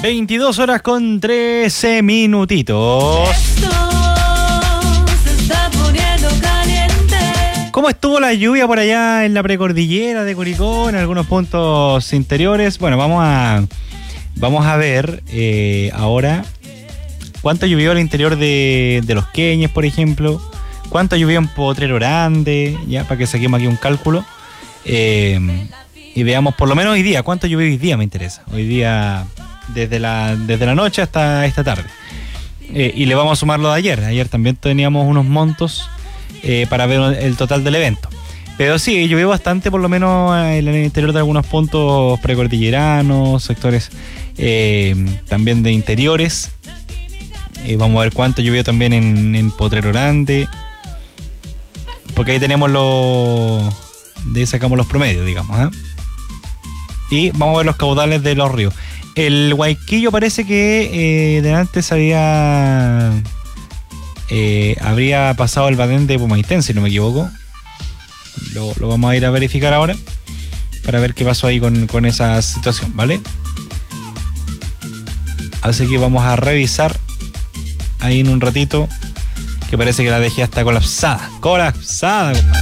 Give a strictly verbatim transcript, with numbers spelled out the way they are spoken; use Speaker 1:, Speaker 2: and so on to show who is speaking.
Speaker 1: veintidós horas con trece minutitos.
Speaker 2: Esto se está poniendo caliente.
Speaker 1: ¿Cómo estuvo la lluvia por allá en la precordillera de Curicó, en algunos puntos interiores? Bueno, vamos a, vamos a ver eh, ahora cuánto llovió al interior de, de Los Queñes, por ejemplo. Cuánto llovió en Potrero Grande, ya para que saquemos aquí un cálculo. Eh, y veamos por lo menos hoy día, cuánto llovió hoy día me interesa. Hoy día desde la, desde la noche hasta esta tarde. Eh, y le vamos a sumar lo de ayer. Ayer también teníamos unos montos eh, para ver el total del evento. Pero sí, llovió bastante, por lo menos en el interior de algunos puntos precordilleranos, sectores eh, también de interiores. Eh, vamos a ver cuánto llovió también en, en Potrero Grande. Porque ahí tenemos los... De ahí sacamos los promedios, digamos, ¿eh? Y vamos a ver los caudales de los ríos. El Guayquillo parece que eh, de antes había... Eh, habría pasado el Badén de Pumaitén, si no me equivoco. Lo, lo vamos a ir a verificar ahora para ver qué pasó ahí con, con esa situación, ¿vale? Así que vamos a revisar ahí en un ratito, que parece que la dejé hasta colapsada. Colapsada, compadre.